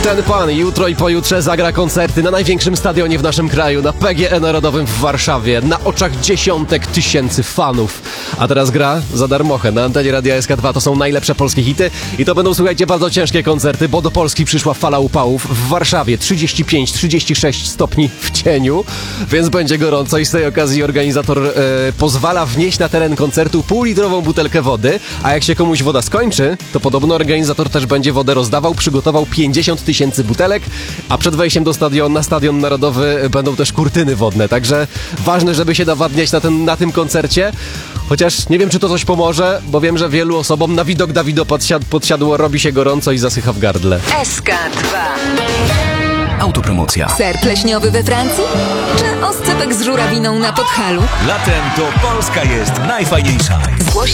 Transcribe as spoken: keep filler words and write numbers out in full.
Ten pan jutro i pojutrze zagra koncerty na największym stadionie w naszym kraju, na P G E Narodowym w Warszawie, na oczach dziesiątek tysięcy fanów. A teraz gra za darmochę na antenie Radia S K dwa. To są najlepsze polskie hity i to będą, słuchajcie, bardzo ciężkie koncerty, bo do Polski przyszła fala upałów. W Warszawie trzydzieści pięć trzydzieści sześć stopni w cieniu, więc będzie gorąco i z tej okazji organizator e, pozwala wnieść na teren koncertu półlitrową butelkę wody, a jak się komuś woda skończy, to podobno organizator też będzie wodę rozdawał, przygotował pięćdziesiąt tysięcy butelek, a przed wejściem do stadion, na Stadion Narodowy będą też kurtyny wodne, także ważne, żeby się nawadniać na, ten, na tym koncercie, chociaż nie wiem, czy to coś pomoże, bo wiem, że wielu osobom na widok Dawido podsiad, podsiadło, robi się gorąco i zasycha w gardle. S K dwa. Autopromocja. Ser pleśniowy we Francji? Czy oscypek z żurawiną na Podhalu? Latem to Polska jest najfajniejsza. Zgłoś